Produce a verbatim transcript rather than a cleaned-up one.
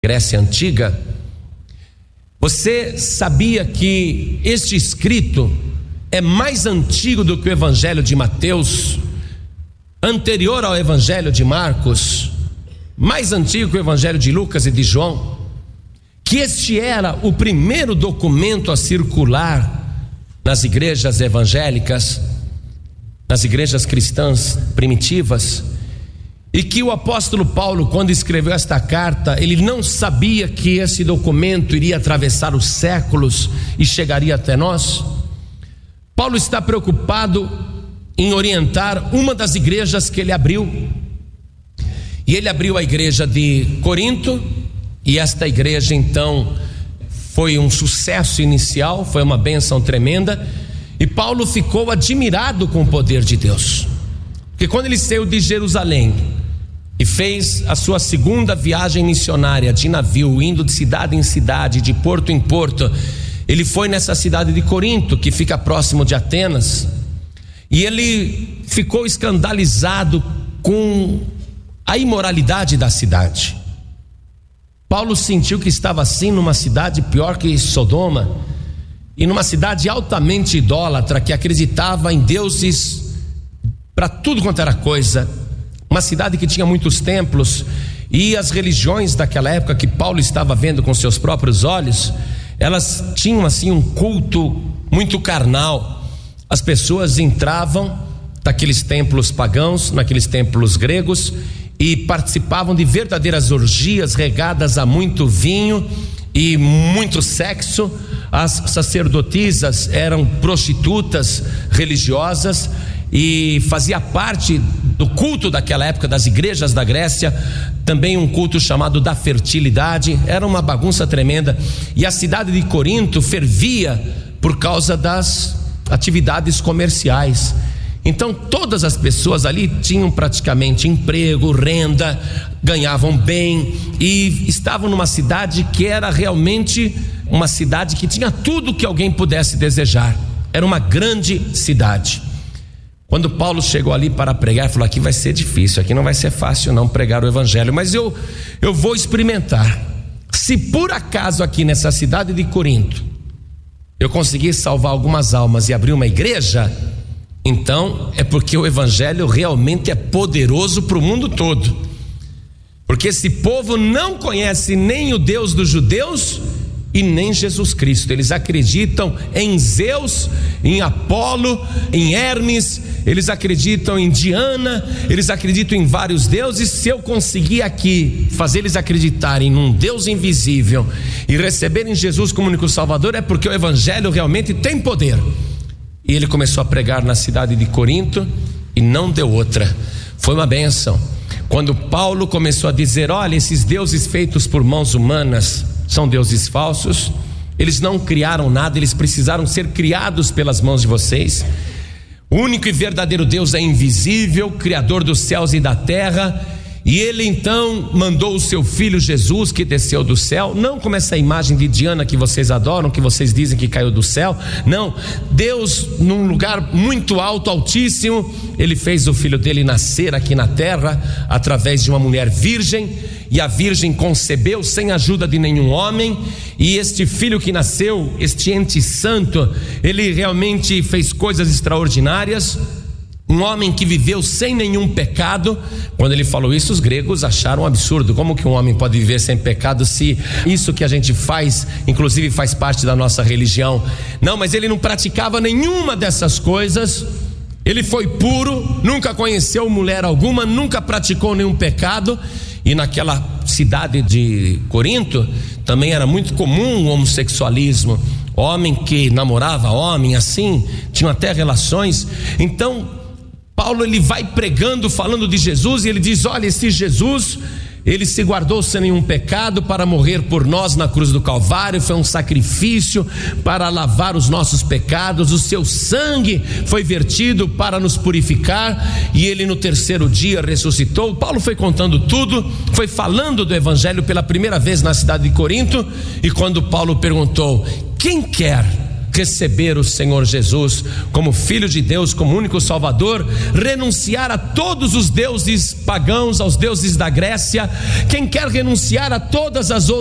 Grécia Antiga. Você sabia que este escrito é mais antigo do que o Evangelho de Mateus, anterior ao Evangelho de Marcos, mais antigo que o Evangelho de Lucas e de João? Que este era o primeiro documento a circular nas igrejas evangélicas, nas igrejas cristãs primitivas, e que o apóstolo Paulo, quando escreveu esta carta, ele não sabia que esse documento iria atravessar os séculos e chegaria até nós. Paulo está preocupado em orientar uma das igrejas que ele abriu, e ele abriu a igreja de Corinto, e esta igreja então foi um sucesso inicial, foi uma bênção tremenda, e Paulo ficou admirado com o poder de Deus, porque quando ele saiu de Jerusalém e fez a sua segunda viagem missionária de navio, indo de cidade em cidade, de porto em porto, ele foi nessa cidade de Corinto, que fica próximo de Atenas, e ele ficou escandalizado com a imoralidade da cidade. Paulo sentiu que estava assim numa cidade pior que Sodoma, e numa cidade altamente idólatra, que acreditava em deuses para tudo quanto era coisa, uma cidade que tinha muitos templos, e as religiões daquela época que Paulo estava vendo com seus próprios olhos, elas tinham assim um culto muito carnal. As pessoas entravam daqueles templos pagãos, naqueles templos gregos, e participavam de verdadeiras orgias regadas a muito vinho e muito sexo. As sacerdotisas eram prostitutas religiosas, e fazia parte do culto daquela época das igrejas da Grécia também um culto chamado da fertilidade. Era uma bagunça tremenda, e a cidade de Corinto fervia por causa das atividades comerciais. Então todas as pessoas ali tinham praticamente emprego, renda, ganhavam bem, e estavam numa cidade que era realmente uma cidade que tinha tudo que alguém pudesse desejar. Era uma grande cidade. Quando Paulo chegou ali para pregar, falou: aqui vai ser difícil, aqui não vai ser fácil não pregar o evangelho, mas eu, eu vou experimentar. Se por acaso aqui nessa cidade de Corinto eu conseguir salvar algumas almas e abrir uma igreja, então é porque o evangelho realmente é poderoso para o mundo todo, porque esse povo não conhece nem o Deus dos judeus e nem Jesus Cristo. Eles acreditam em Zeus, em Apolo, em Hermes, eles acreditam em Diana, eles acreditam em vários deuses. Se eu conseguir aqui fazer eles acreditarem num Deus invisível e receberem Jesus como único Salvador, é porque o evangelho realmente tem poder. E ele começou a pregar na cidade de Corinto e não deu outra, foi uma bênção. Quando Paulo começou a dizer: olha, esses deuses feitos por mãos humanas são deuses falsos, eles não criaram nada, eles precisaram ser criados pelas mãos de vocês. O único e verdadeiro Deus é invisível, criador dos céus e da terra, e ele então mandou o seu filho Jesus, que desceu do céu, não como essa imagem de Diana que vocês adoram, que vocês dizem que caiu do céu. Não, Deus num lugar muito alto, altíssimo, ele fez o filho dele nascer aqui na terra através de uma mulher virgem, e a virgem concebeu sem ajuda de nenhum homem, e este filho que nasceu, este ente santo, ele realmente fez coisas extraordinárias. Um homem que viveu sem nenhum pecado. Quando ele falou isso, os gregos acharam um absurdo. Como que um homem pode viver sem pecado, se isso que a gente faz, inclusive faz parte da nossa religião? Não, mas ele não praticava nenhuma dessas coisas. Ele foi puro, nunca conheceu mulher alguma, nunca praticou nenhum pecado. E naquela cidade de Corinto também era muito comum o homossexualismo. Homem que namorava homem, assim, tinham até relações. Então Paulo, ele vai pregando, falando de Jesus, e ele diz: olha, esse Jesus, ele se guardou sem nenhum pecado para morrer por nós na cruz do Calvário, foi um sacrifício para lavar os nossos pecados, o seu sangue foi vertido para nos purificar, e ele no terceiro dia ressuscitou. Paulo foi contando tudo, foi falando do evangelho pela primeira vez na cidade de Corinto, e quando Paulo perguntou: quem quer receber o Senhor Jesus como Filho de Deus, como único Salvador, renunciar a todos os deuses pagãos, aos deuses da Grécia. Quem quer renunciar a todas as outras